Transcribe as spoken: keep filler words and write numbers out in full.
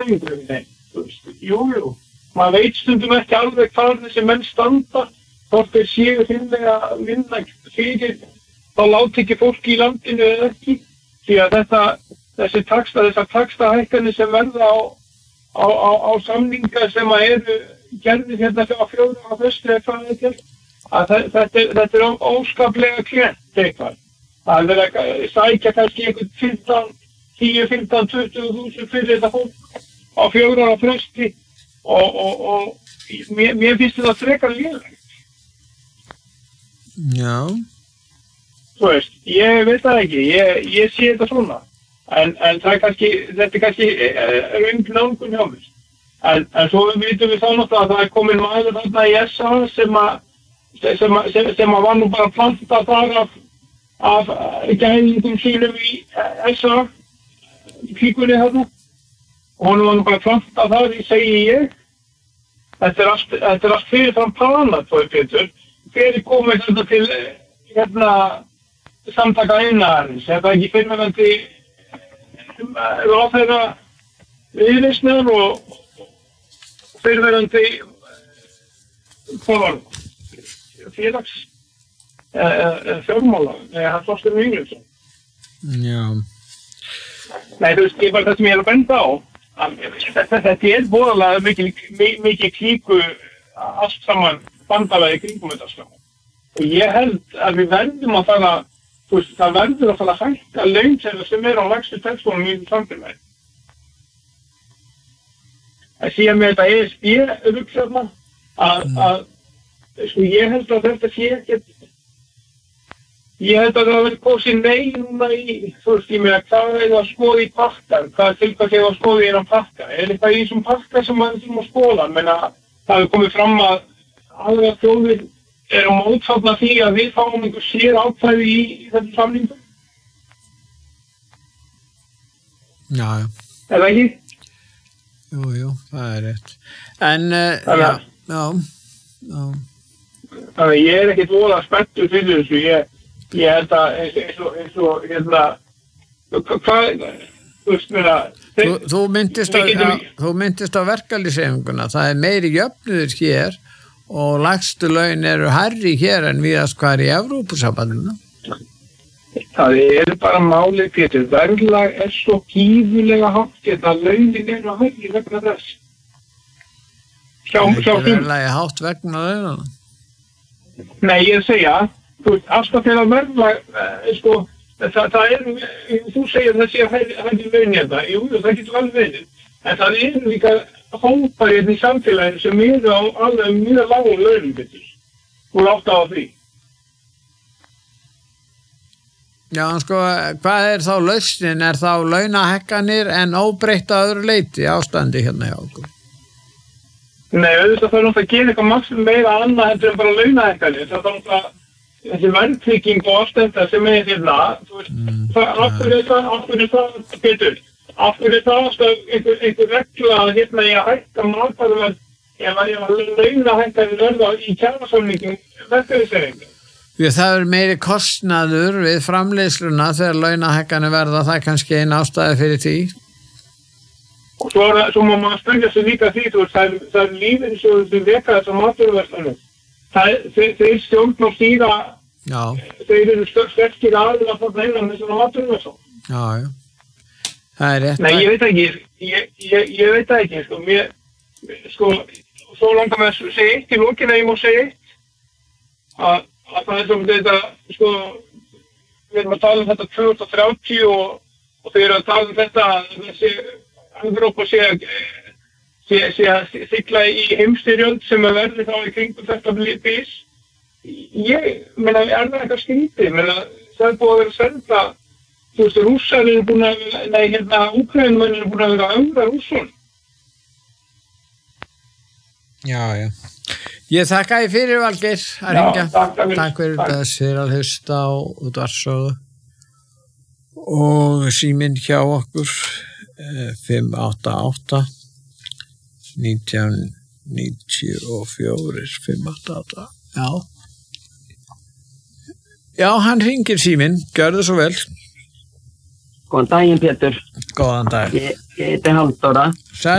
fæðingur nei, þú veist, jú, jú maður veit stundum ekki alveg hvað þessi menn standa hvort þeir séu finnilega að vinna fyrir þá láti ekki fólki í landinu eða ekki því að þetta, þessi taxta, þessar taxtahækkanir sem verða á, á, á, á samninga sem að eru gerðir hérna á fjórum á föstu eða hvað þetta er að þetta, þetta er óskaplega klent eitthvað að vera að sækja kannski einhvern fimmtán, tíu, fimmtán, tuttugu þúsund fyrir þetta fólk á fjórum á föstu og, og, og mér, mér finnst þetta frekar lélegt. Já. Þú veist, ég veit það ekki, ég, ég sé þetta svona, en, en það er kannski, þetta er kannski röng nálgun hjá mér. En, en svo vitum við þá náttúrulega að það er komin maður þarna í S A sem að, sem að, sem, sem að var nú bara planta þar af, af gælingum sínum í S A, klíkunni þarna. Og hún var nú bara planta þar, ég segi ég. Þetta er allt, þetta er allt fyrirfram planað, tói Pétur. Fyrir komið þetta til, hérna, samtaka iðnaðarins. Þetta er ekki fyrirverandi ráðherra viðreisnar og fyrirverandi hvað var félags eða fjármála eða hann Þorsteinn Víglundsson. Já. Nei, þú veist, ég bara það sem ég er að benda á Þetta, þetta er voðalega mikil, mikil klíku allt saman bandalagi kringum þetta sko. Og ég held að við verðum að fara, þú veist, það verður að fara að hækka laun sem er á lægstu textunum í samfélagi. Það sé með þetta E S B-ruggsefna að, að, sko, ég held að þetta sé ekkert Ég held að það verður kosið nei núna í, þú veist, ég meina, hvað er það að skoða í pakkar? Hvað til hvað er það að skoða í einan pakka? Er eitthvað í þessum pakka sem maður þurfum að skoða? Menna, það hefur komið fram að aðra þjóðir eru mótfallna því að við fáum einhver sér ákvæði í, í þessum samningum. Já, já. Er það ekki? Jú, jú, það er rétt. En, uh, já, já, já. Þannig að ég er ekkert voða spenntur fyrir þessu, ég Ég held að eins og, eins og, hérna, hvað, þú veist mér að... Þú, þú myndist á, á, þú myndist á verkalýðshreyfinguna, það er meiri jöfnuður hér og lægstu laun eru hærri hér en víðast hvar í Evrópusambandinu. Það er bara málið, Pétur, verðlag er svo gífurlega hátt að launin eru hærri vegna þess. Sjá, sjá, verðlagi hátt vegna launana? Nei, ég segja... Þú veist, alltaf þegar verðlag, sko, það, það er, þú segir það sé að hætti laun hérna, jú, það getur alveg verið, en það eru líka hópar hérna í samfélaginu sem eru á alveg mjög lágum launum, betur. Þú er átt á því. Já, sko, hvað er þá lausnin? Er þá launahekkanir en óbreytt að öðru leyti ástandi hérna hjá okkur? Nei, auðvitað það er náttúrulega að gera eitthvað maksum meira annað heldur en bara launahekkanir, það er náttúrulega þessi verðtrygging og allt þetta sem er hérna, þú veist, mm, af hverju er það, af hverju er það, Pétur, af hverju er það alltaf einhver, einhver regla að hérna ég að hækka matarverð, ef að ég að launa hækka verða í kjarasamningum verkefniseininga. Því það er meiri kostnaður við framleiðsluna þegar launahækkanir verða, það er kannski ein ástæði fyrir því. Og svo, er, svo má maður spyrja sig líka því, þú veist, það er, það er lífið sem við veka þessar matarverðanum. Það, þeir, þeir stjórn og stýra, já. Þeir eru sterkir aðeins að fara innan þessum maturverðsum. Já, já. Það er rétt. Nei, ég veit ekki, ég, ég, ég veit ekki, sko, mér, sko, svo langar með að segja eitt í lokinu að ég má segja eitt, að, að það er svo þetta, sko, við erum að tala um þetta tvö þúsund þrjátíu og, og þeir eru að tala um þetta, þessi Evrópa sé að sé, sé að sigla í heimsstyrjöld sem að verði þá í kringum þetta bís. Ég, menna, er það eitthvað skrítið? Menna, það er búið að vera að senda, þú veist, rússar eru búin að, nei, hérna, Úkraínumenn eru búin að vera að öfra rússum. Já, já. Ég þakka þér fyrir, Valgeir, að ringja. Takk, takk, takk fyrir þetta, fyrir að hlusta á útvarpssögu. Og síminn hjá okkur, fimm átta átta nítján níutíu og fjögur fimm átta átta. Já. Já, hann hringir síminn, gjörðu svo vel. Góðan daginn, Pétur. Góðan dag. Ég, ég heiti Halldóra.